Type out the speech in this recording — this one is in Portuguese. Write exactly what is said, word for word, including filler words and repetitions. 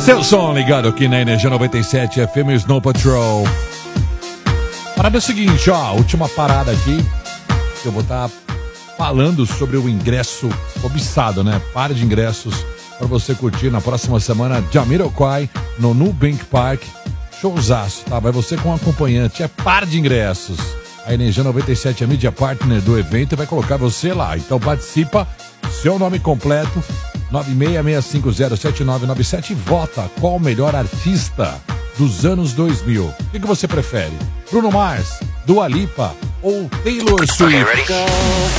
Seu som ligado aqui na Energia noventa e sete F M Snow Patrol. Parada é o seguinte, ó, última parada aqui. Eu vou estar falando sobre o ingresso cobiçado, né? Par de ingressos para você curtir na próxima semana Jamiroquai no Nubank Park. Showzaço, tá? Vai você com um acompanhante, é par de ingressos. A Energia noventa e sete é mídia partner do evento e vai colocar você lá. Então participa, seu nome completo, nove seis seis cinco zero sete nove nove sete e vota qual o melhor artista dos anos dois mil. O que, que você prefere? Bruno Mars, Dua Lipa ou Taylor Swift?